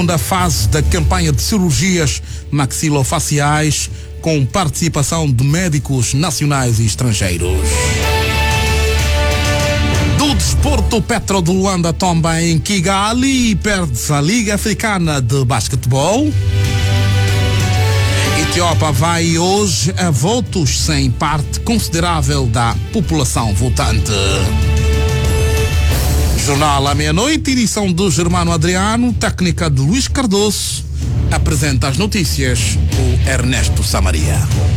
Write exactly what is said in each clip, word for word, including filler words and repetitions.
Da fase da campanha de cirurgias maxilofaciais com participação de médicos nacionais e estrangeiros. Do desporto, Petro de Luanda tomba em Kigali e perde a Liga Africana de Basquetebol. Etiópia vai hoje a votos sem parte considerável da população votante. Jornal à meia-noite, edição do Germano Adriano, técnica de Luís Cardoso. Apresenta as notícias o Ernesto Samaria.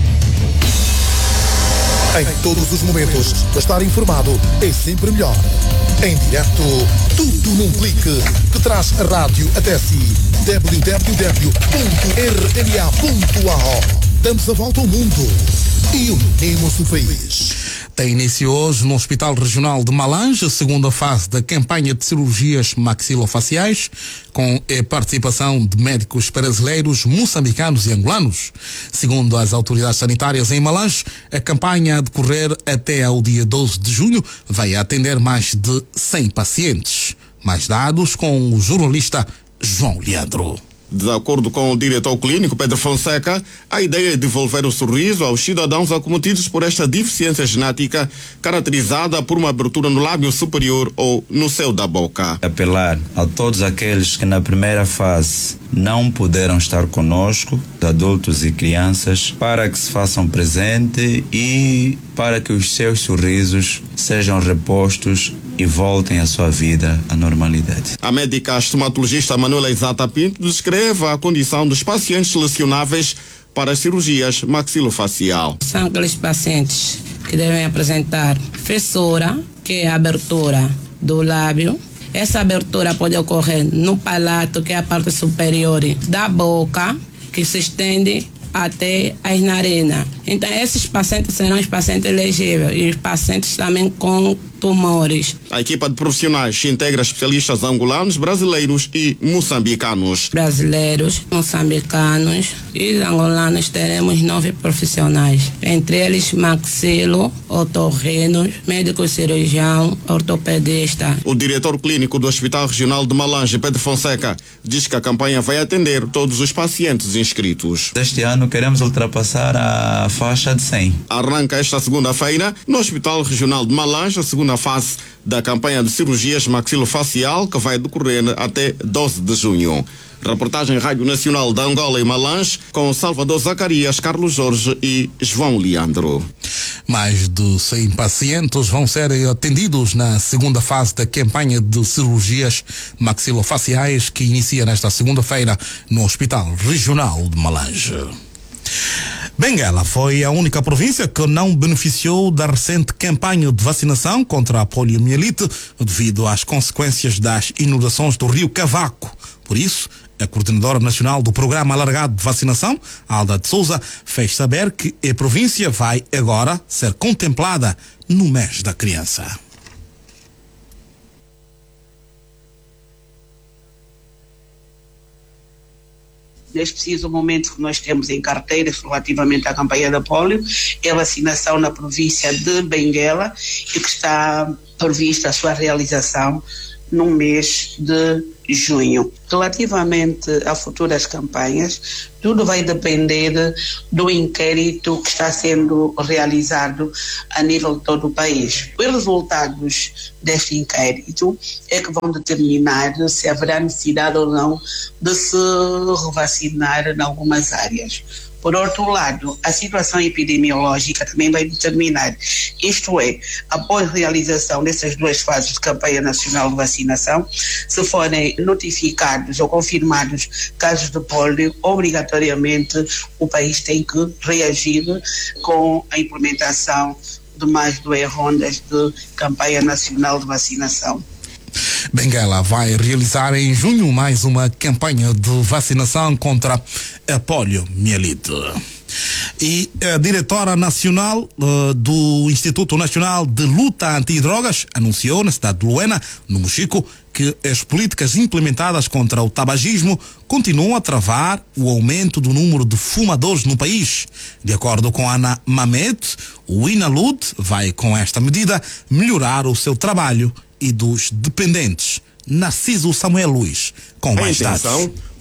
Em todos os momentos, estar informado é sempre melhor. Em direto, tudo num clique, que traz a rádio até si. w w w ponto r m a ponto a o. Damos a volta ao mundo e unimos o país. Tem início hoje no Hospital Regional de Malange a segunda fase da campanha de cirurgias maxilofaciais, com a participação de médicos brasileiros, moçambicanos e angolanos. Segundo as autoridades sanitárias em Malange, a campanha a decorrer até ao dia doze de junho vai atender mais de cem pacientes. Mais dados com o jornalista João Leandro. De acordo com o diretor clínico Pedro Fonseca, a ideia é devolver o sorriso aos cidadãos acometidos por esta deficiência genética, caracterizada por uma abertura no lábio superior ou no céu da boca. Apelar a todos aqueles que na primeira fase não puderam estar conosco, adultos e crianças, para que se façam presente e para que os seus sorrisos sejam repostos e voltem à sua vida à normalidade. A médica estomatologista Manuela Isata Pinto descreve a condição dos pacientes selecionáveis para as cirurgias maxilofacial. São aqueles pacientes que devem apresentar fissura, que é a abertura do lábio. Essa abertura pode ocorrer no palato, que é a parte superior da boca, que se estende até as narinas. Então, esses pacientes serão os pacientes elegíveis e os pacientes também com tumores. A equipa de profissionais integra especialistas angolanos, brasileiros e moçambicanos. Brasileiros, moçambicanos e angolanos teremos nove profissionais. Entre eles, maxilo, otorrinos, médico cirurgião, ortopedista. O diretor clínico do Hospital Regional de Malange, Pedro Fonseca, diz que a campanha vai atender todos os pacientes inscritos. Este ano queremos ultrapassar a faixa de cem. Arranca esta segunda-feira no Hospital Regional de Malange a segunda fase da campanha de cirurgias maxilofacial, que vai decorrer até doze de junho. Reportagem Rádio Nacional de Angola e Malange com Salvador Zacarias, Carlos Jorge e João Leandro. Mais de cem pacientes vão ser atendidos na segunda fase da campanha de cirurgias maxilofaciais, que inicia nesta segunda-feira no Hospital Regional de Malange. Benguela foi a única província que não beneficiou da recente campanha de vacinação contra a poliomielite devido às consequências das inundações do rio Cavaco. Por isso, a coordenadora nacional do Programa Alargado de Vacinação, Alda de Souza, fez saber que a província vai agora ser contemplada no mês da criança. Neste preciso momento que nós temos em carteiras relativamente à campanha da polio, é a vacinação na província de Benguela e que está prevista a sua realização no mês de junho. Relativamente a futuras campanhas, tudo vai depender do inquérito que está sendo realizado a nível de todo o país. Os resultados deste inquérito é que vão determinar se haverá necessidade ou não de se revacinar em algumas áreas. Por outro lado, a situação epidemiológica também vai determinar, isto é, após a realização dessas duas fases de campanha nacional de vacinação, se forem notificados ou confirmados casos de pólio, obrigatoriamente o país tem que reagir com a implementação de mais duas rondas de campanha nacional de vacinação. Benguela vai realizar em junho mais uma campanha de vacinação contra a poliomielite. E a diretora nacional uh, do Instituto Nacional de Luta Antidrogas anunciou na cidade de Luena, no Mochico, que as políticas implementadas contra o tabagismo continuam a travar o aumento do número de fumadores no país. De acordo com Ana Mamed, o INALUD vai, com esta medida, melhorar o seu trabalho e dos dependentes. Narciso Samuel Luiz, com mais dados.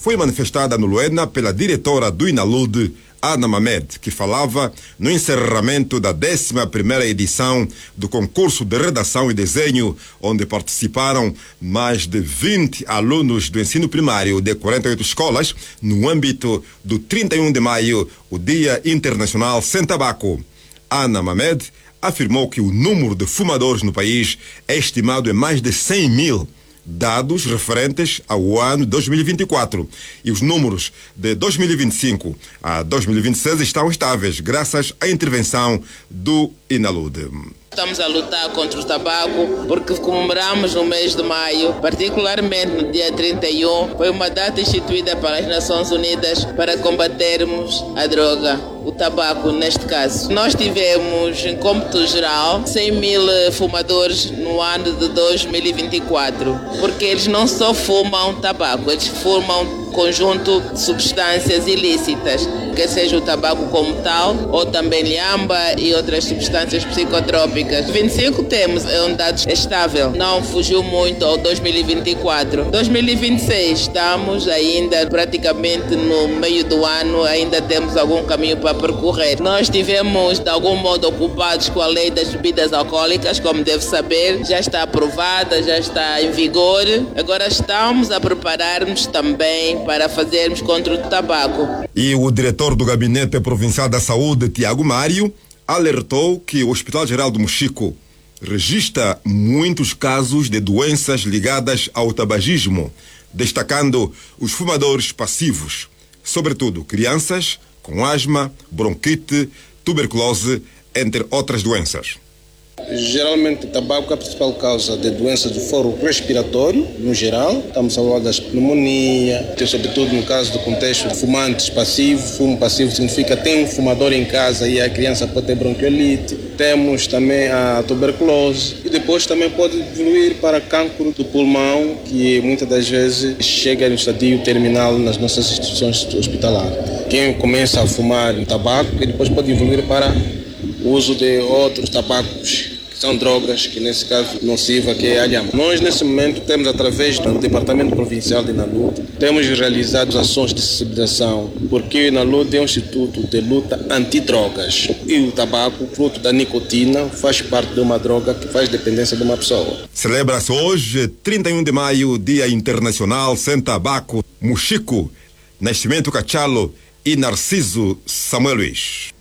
foi manifestada no Luena pela diretora do INALUD, Ana Mamed, que falava no encerramento da décima primeira edição do concurso de redação e desenho, onde participaram mais de vinte alunos do ensino primário de quarenta e oito escolas, no âmbito do trinta e um de maio, o Dia Internacional Sem Tabaco. Ana Mamed afirmou que o número de fumadores no país é estimado em mais de cem mil, dados referentes ao ano dois mil e vinte e quatro. E os números de dois mil e vinte e cinco a dois mil e vinte e seis estão estáveis, graças à intervenção do INALUD. Estamos a lutar contra o tabaco porque comemoramos no mês de maio, particularmente no dia trinta e um, foi uma data instituída pelas Nações Unidas para combatermos a droga, o tabaco neste caso. Nós tivemos, em cômputo geral, cem mil fumadores no ano de dois mil e vinte e quatro, porque eles não só fumam tabaco, eles fumam conjunto de substâncias ilícitas, quer seja o tabaco como tal, ou também lhamba e outras substâncias psicotrópicas. vinte e cinco temos é um dado estável, não fugiu muito ao dois mil e vinte e quatro. dois mil e vinte e seis estamos ainda praticamente no meio do ano, ainda temos algum caminho para percorrer. Nós estivemos de algum modo ocupados com a lei das bebidas alcoólicas, como deve saber, já está aprovada, já está em vigor. Agora estamos a preparar-nos também para fazermos contra o tabaco. E o diretor do Gabinete Provincial da Saúde, Tiago Mário, alertou que o Hospital Geral do Mochico registra muitos casos de doenças ligadas ao tabagismo, destacando os fumadores passivos, sobretudo crianças com asma, bronquite, tuberculose, entre outras doenças. Geralmente o tabaco é a principal causa de doenças do foro respiratório, no geral. Estamos a falar das pneumonia, sobretudo no caso do contexto de fumantes passivos. Fumo passivo significa que tem um fumador em casa e a criança pode ter bronquiolite. Temos também a tuberculose e depois também pode evoluir para cancro do pulmão, que muitas das vezes chega no estadio terminal nas nossas instituições hospitalares. Quem começa a fumar tabaco e depois pode evoluir para o uso de outros tabacos, que são drogas, que nesse caso nociva, que é a lhama. Nós nesse momento temos, através do Departamento Provincial de INALUD, temos realizado ações de sensibilização, porque o INALUD é um instituto de luta antidrogas e o tabaco, fruto da nicotina, faz parte de uma droga que faz dependência de uma pessoa. Celebra-se hoje, trinta e um de maio, Dia Internacional Sem Tabaco. Mochico, Nascimento Cachalo e Narciso Samuel Luiz.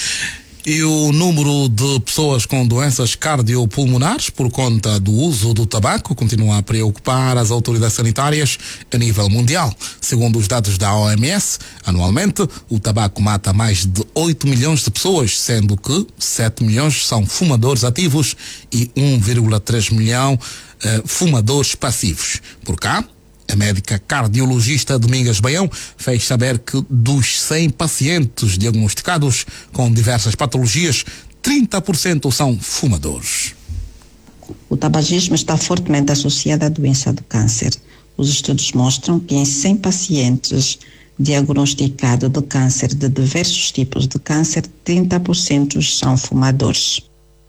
E o número de pessoas com doenças cardiopulmonares por conta do uso do tabaco continua a preocupar as autoridades sanitárias a nível mundial. Segundo os dados da O M S, anualmente o tabaco mata mais de oito milhões de pessoas, sendo que sete milhões são fumadores ativos e um vírgula três milhão eh, fumadores passivos. Por cá, a médica cardiologista Domingas Baião fez saber que dos cem pacientes diagnosticados com diversas patologias, trinta por cento são fumadores. O tabagismo está fortemente associado à doença do câncer. Os estudos mostram que em cem pacientes diagnosticados de câncer de diversos tipos de câncer, trinta por cento são fumadores.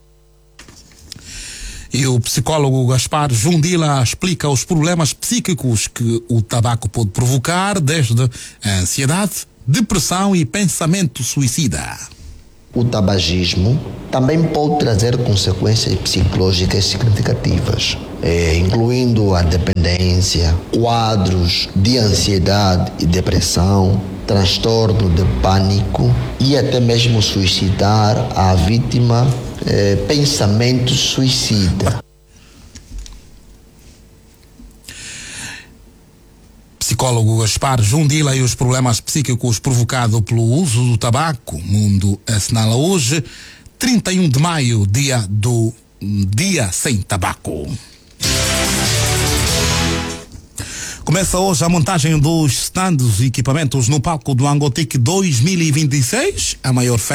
E o psicólogo Gaspar Jundila explica os problemas psíquicos que o tabaco pode provocar, desde a ansiedade, depressão e pensamento suicida. O tabagismo também pode trazer consequências psicológicas significativas, eh, incluindo a dependência, quadros de ansiedade e depressão, transtorno de pânico e até mesmo suicidar a vítima, eh, pensamento suicida. Psicólogo Gaspar Jundila e os problemas psíquicos provocados pelo uso do tabaco. O mundo assinala hoje, trinta e um de maio, dia do Dia Sem Tabaco. Começa hoje a montagem dos stands e equipamentos no palco do Angotic dois mil e vinte e seis, a maior festa